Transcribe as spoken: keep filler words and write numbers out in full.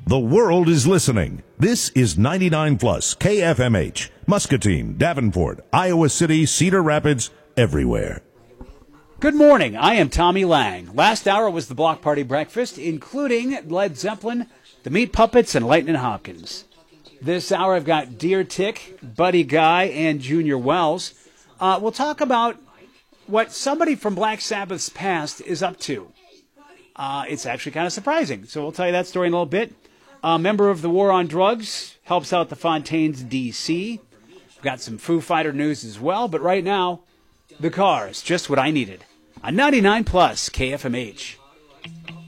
The world is listening. This is ninety-nine plus K F M H, Muscatine, Davenport, Iowa City, Cedar Rapids, everywhere. Good morning. I am Tommy Lang. Last hour was the Block Party Breakfast, including Led Zeppelin, the Meat Puppets, and Lightnin' Hopkins. This hour I've got Deer Tick, Buddy Guy, and Junior Wells. Uh, we'll talk about what somebody from Black Sabbath's past is up to. Uh, it's actually kind of surprising, so we'll tell you that story in a little bit. A member of the War on Drugs helps out the Fontaines, D C We've got some Foo Fighter news as well, but right now, the Cars, just what I needed. On ninety-nine plus K F M H.